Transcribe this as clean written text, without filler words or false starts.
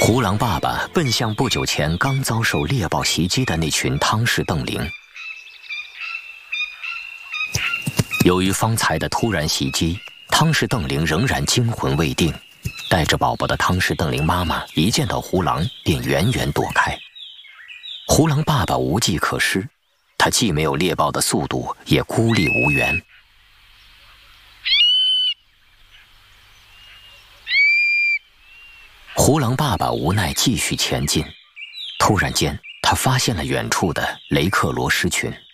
胡狼爸爸奔向不久前刚遭受猎豹袭击的那群汤氏瞪羚。由于方才的突然袭击，汤氏瞪羚仍然惊魂未定。带着宝宝的汤氏瞪羚妈妈一见到胡狼便远远躲开。胡狼爸爸无计可施，他既没有猎豹的速度，也孤立无援。胡狼爸爸无奈继续前进，突然间他发现了远处的雷克罗狮群。